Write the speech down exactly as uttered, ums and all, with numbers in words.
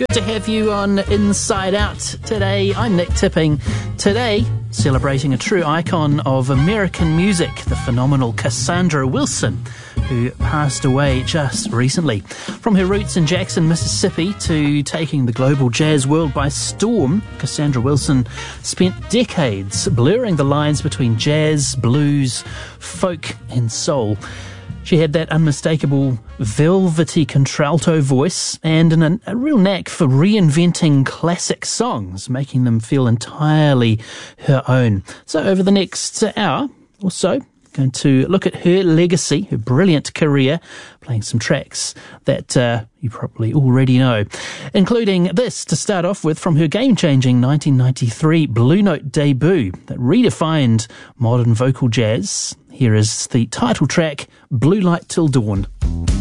Good to have you on Inside Out today. I'm Nick Tipping. Today, celebrating a true icon of American music, the phenomenal Cassandra Wilson, who passed away just recently. From her roots in Jackson, Mississippi, to taking the global jazz world by storm, Cassandra Wilson spent decades blurring the lines between jazz, blues, folk and soul. She had that unmistakable velvety contralto voice and an, a real knack for reinventing classic songs, making them feel entirely her own. So over the next hour or so, going to look at her legacy, her brilliant career, playing some tracks that uh, you probably already know, including this to start off with from her game-changing nineteen ninety-three Blue Note debut that redefined modern vocal jazz. Here is the title track, Blue Light Till Dawn.